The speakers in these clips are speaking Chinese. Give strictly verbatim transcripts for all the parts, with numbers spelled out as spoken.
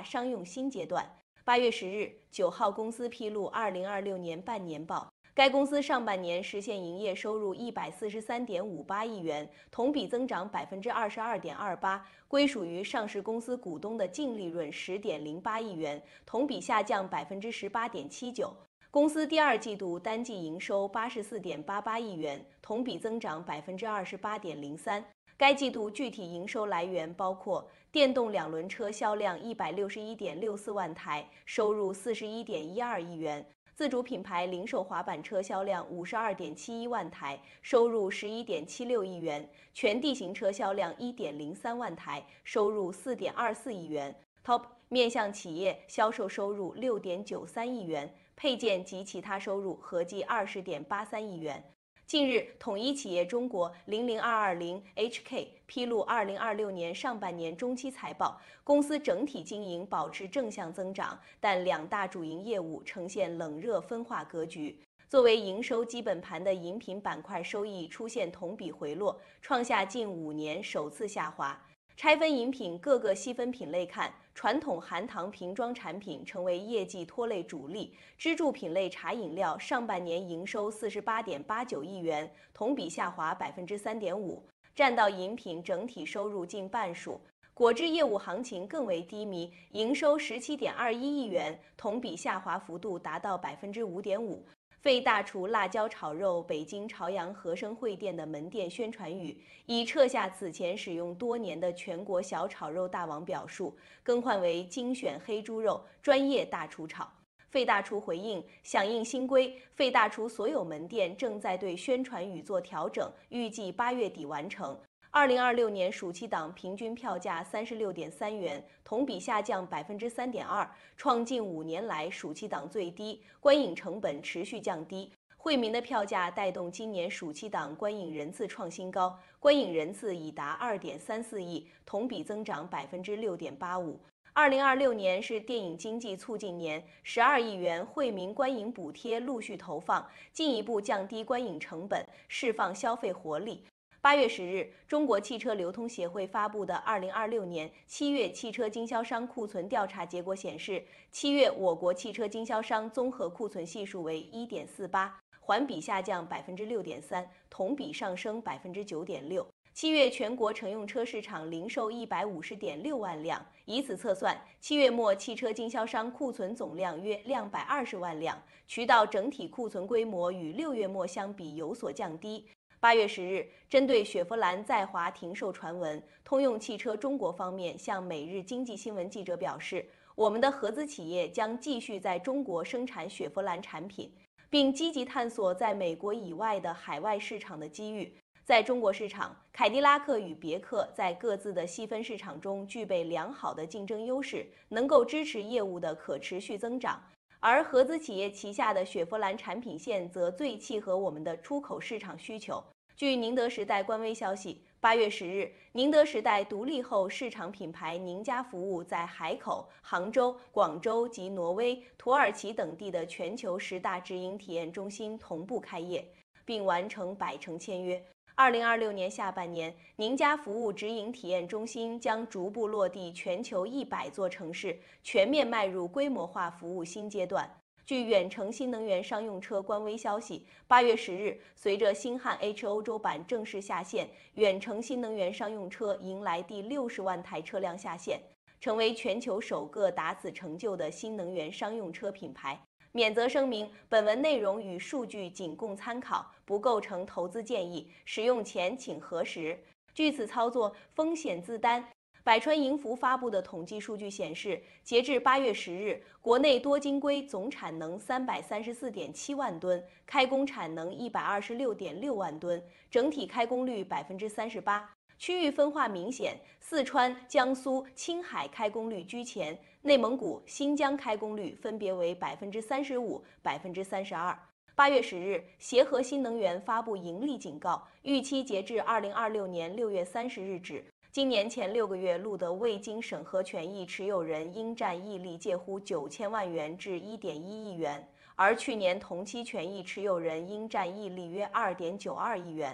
商用新阶段。八月十日，九号公司披露二零二六年半年报。该公司上半年实现营业收入一百四十三点五八亿元，同比增长百分之二十二点二八，归属于上市公司股东的净利润十点零八亿元，同比下降百分之十八点七九。公司第二季度单季营收八十四点八八亿元，同比增长百分之二十八点零三。该季度具体营收来源包括电动两轮车销量一百六十一点六四万台，收入四十一点一二亿元；自主品牌零售滑板车销量五十二点七一万台，收入十一点七六亿元；全地形车销量一点零三万台，收入四点二四亿元。Top 面向企业销售收入六点九三亿元，配件及其他收入合计二十点八三亿元。近日，统一企业中国零零二二零 H K 披露二零二六年上半年中期财报，公司整体经营保持正向增长，但两大主营业务呈现冷热分化格局。作为营收基本盘的饮品板块收益出现同比回落，创下近五年首次下滑。拆分饮品各个细分品类看，传统含糖瓶装产品成为业绩拖累主力，支柱品类茶饮料上半年营收四十八点八九亿元，同比下滑百分之三点五，占到饮品整体收入近半数。果汁业务行情更为低迷，营收十七点二一亿元，同比下滑幅度达到百分之五点五。费大厨辣椒炒肉北京朝阳和生汇店的门店宣传语，已撤下此前使用多年的全国小炒肉大王表述，更换为精选黑猪肉专业大厨炒。费大厨回应，响应新规，费大厨所有门店正在对宣传语做调整，预计八月底完成。二零二六年暑期档平均票价三十六点三元，同比下降百分之三点二，创近五年来暑期档最低。观影成本持续降低，惠民的票价带动今年暑期档观影人次创新高，观影人次已达二点三四亿，同比增长百分之六点八五。二零二六年是电影经济促进年，十二亿元惠民观影补贴陆续投放，进一步降低观影成本，释放消费活力。八月十日，中国汽车流通协会发布的二零二六年七月汽车经销商库存调查结果显示，七月我国汽车经销商综合库存系数为 一点四八，环比下降百分之六点三，同比上升百分之九点六。七月全国乘用车市场零售一百五十点六万辆，以此测算，七月末汽车经销商库存总量约两百二十万辆，渠道整体库存规模与六月末相比有所降低。八月十日，针对雪佛兰在华停售传闻，通用汽车中国方面向每日经济新闻记者表示，我们的合资企业将继续在中国生产雪佛兰产品，并积极探索在美国以外的海外市场的机遇。在中国市场，凯迪拉克与别克在各自的细分市场中具备良好的竞争优势，能够支持业务的可持续增长。而合资企业旗下的雪佛兰产品线则最契合我们的出口市场需求。据宁德时代官微消息，八月十日，宁德时代独立后市场品牌宁家服务在海口、杭州、广州及挪威、土耳其等地的全球十大直营体验中心同步开业，并完成百城签约。二零二六年下半年，宁家服务直营体验中心将逐步落地全球一百座城市，全面迈入规模化服务新阶段。据远程新能源商用车官微消息，八月十日，随着星汉 H 欧洲版正式下线，远程新能源商用车迎来第六十万台车辆下线，成为全球首个达此成就的新能源商用车品牌。免责声明：本文内容与数据仅供参考，不构成投资建议，使用前请核实。据此操作风险自担。百川银服发布的统计数据显示，截至八月十日，国内多晶硅总产能三百三十四点七万吨，开工产能一百二十六点六万吨，整体开工率百分之三十八。区域分化明显，四川、江苏、青海开工率居前，内蒙古、新疆开工率分别为百分之三十五、百分之三十二。八月十日，协和新能源发布盈利警告，预期截至二零二六年六月三十日止。今年前六个月录得未经审核权益持有人应占溢利介乎九千万元至一点一亿元，而去年同期权益持有人应占溢利约二点九二亿元。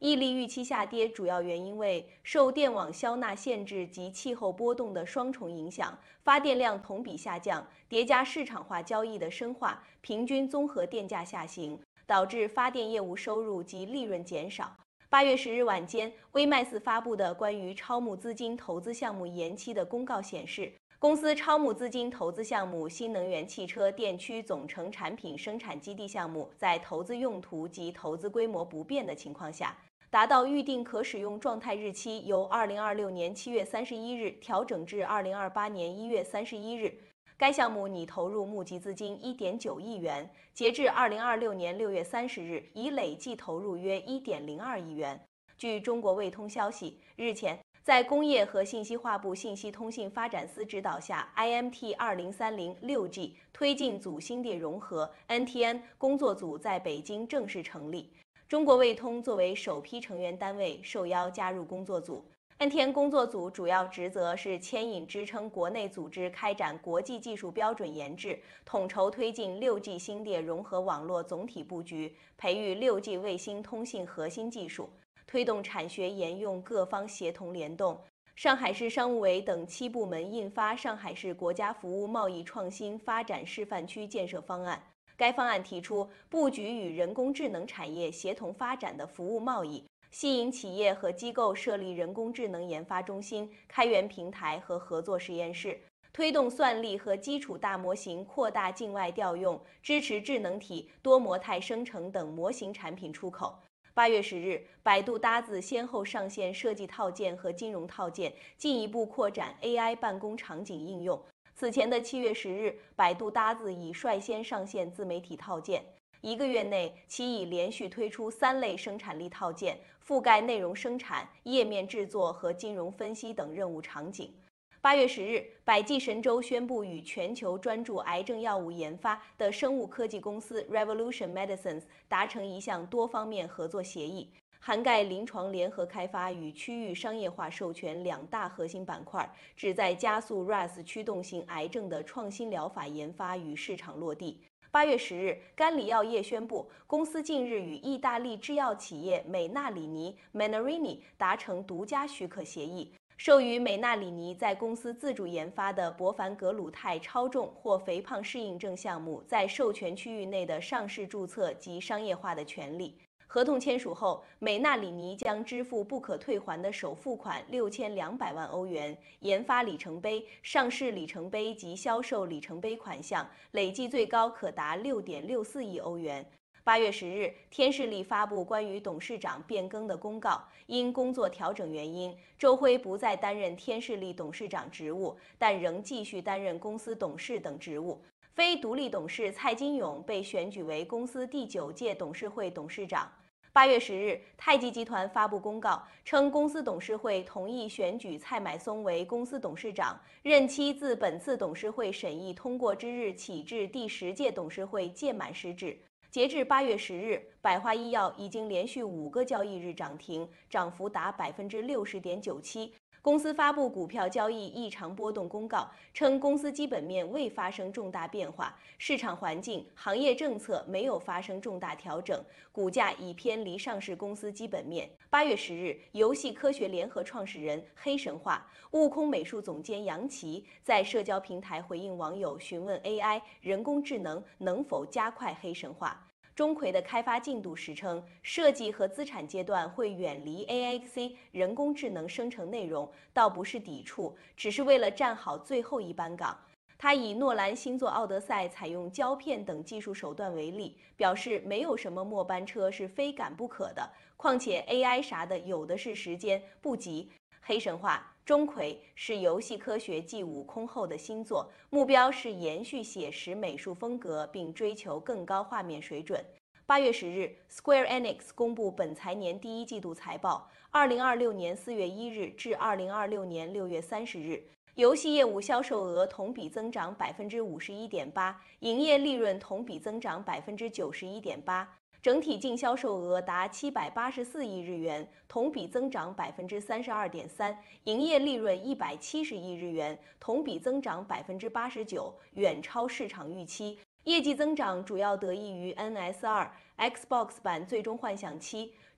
毅力预期下跌，主要原因为受电网消纳限制及气候波动的双重影响，发电量同比下降，叠加市场化交易的深化，平均综合电价下行，导致发电业务收入及利润减少。八月十日晚间，微麦斯发布的关于超募资金投资项目延期的公告显示，公司超募资金投资项目新能源汽车电驱总成产品生产基地项目，在投资用途及投资规模不变的情况下，达到预定可使用状态日期由二零二六年七月三十一日调整至二零二八年一月三十一日。该项目拟投入募集资金 一点九亿元，截至二零二六年六月三十日，已累计投入约 一点零二亿元。据中国卫通消息，日前，在工业和信息化部信息通信发展司指导下 ，I M T 二零三零 六 G 推进组芯片融合 N T N 工作组在北京正式成立。中国卫通作为首批成员单位，受邀加入工作组。N T N 工作组主要职责是牵引支撑国内组织开展国际技术标准研制，统筹推进 六 G 星链融合网络总体布局，培育 六 G 卫星通信核心技术。推动产学研用各方协同联动。上海市商务委等七部门印发《上海市国家服务贸易创新发展示范区建设方案》。该方案提出布局与人工智能产业协同发展的服务贸易，吸引企业和机构设立人工智能研发中心、开源平台和合作实验室，推动算力和基础大模型扩大境外调用，支持智能体、多模态生成等模型产品出口。八月十日，百度搭子先后上线设计套件和金融套件，进一步扩展 A I 办公场景应用。此前的七月十日，百度搭子已率先上线自媒体套件。一个月内，其已连续推出三类生产力套件，覆盖内容生产、页面制作和金融分析等任务场景。八月十日，百济神州宣布与全球专注癌症药物研发的生物科技公司 Revolution Medicines 达成一项多方面合作协议，涵盖临床联合开发与区域商业化授权两大核心板块，旨在加速 R A S 驱动性癌症的创新疗法研发与市场落地。八月十日，甘李药业宣布，公司近日与意大利制药企业美纳里尼 Menarini 达成独家许可协议。授予美纳里尼在公司自主研发的博凡格鲁肽超重或肥胖适应症项目在授权区域内的上市注册及商业化的权利。合同签署后，美纳里尼将支付不可退还的首付款六千两百万欧元，研发里程碑、上市里程碑及销售里程碑款项累计最高可达六点六四亿欧元。八月十日，天士力发布关于董事长变更的公告，因工作调整原因，周辉不再担任天士力董事长职务，但仍继续担任公司董事等职务。非独立董事蔡金勇被选举为公司第九届董事会董事长。八月十日，太极集团发布公告称，公司董事会同意选举蔡买松为公司董事长，任期自本次董事会审议通过之日起至第十届董事会届满时止。截至八月十日，百花医药已经连续五个交易日涨停，涨幅达百分之六十点九七。公司发布股票交易异常波动公告，称公司基本面未发生重大变化，市场环境、行业政策没有发生重大调整，股价已偏离上市公司基本面。八月十日，游戏科学联合创始人黑神话、悟空美术总监杨奇在社交平台回应网友询问 A I 人工智能能否加快黑神话。钟馗的开发进度时称，设计和资产阶段会远离 A I C 人工智能生成内容，倒不是抵触，只是为了站好最后一班岗。他以诺兰新作《奥德赛》采用胶片等技术手段为例，表示没有什么末班车是非赶不可的，况且 A I 啥的有的是时间，不急。黑神话钟馗是游戏科学继悟空后的新作，目标是延续写实美术风格，并追求更高画面水准。八月十日 ，Square Enix 公布本财年第一季度财报，二零二六年四月一日至二零二六年六月三十日，游戏业务销售额同比增长百分之五十一点八，营业利润同比增长百分之九十一点八。整体净销售额达七百八十四亿日元，同比增长百分之三十二点三，营业利润一百七十亿日元，同比增长百分之八十九，远超市场预期。业绩增长主要得益于 N S 二、Xbox 版《最终幻想七》，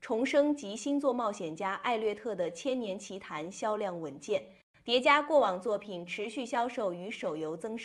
重生及星座冒险家艾略特的千年奇谭销量稳健，叠加过往作品持续销售与手游增